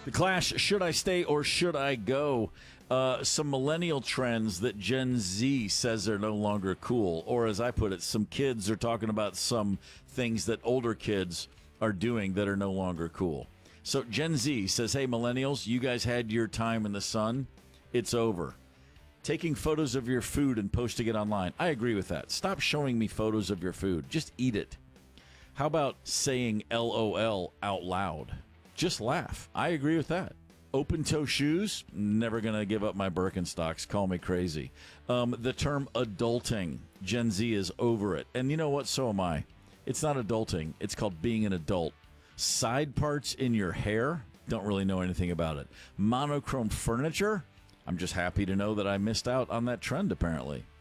The Clash, should I stay or should I go? Some millennial trends that Gen Z says are no longer cool. Or as I put it, some kids are talking about some things that older kids are doing that are no longer cool. So Gen Z says, hey, millennials, you guys had your time in the sun. It's over. Taking photos of your food and posting it online. I agree with that. Stop showing me photos of your food. Just eat it. How about saying LOL out loud? Just laugh. I agree with that. Open-toe shoes, never going to give up my Birkenstocks. Call me crazy. The term adulting, Gen Z is over it. And you know what? So am I. It's not adulting. It's called being an adult. Side parts in your hair, don't really know anything about it. Monochrome furniture, I'm just happy to know that I missed out on that trend, apparently.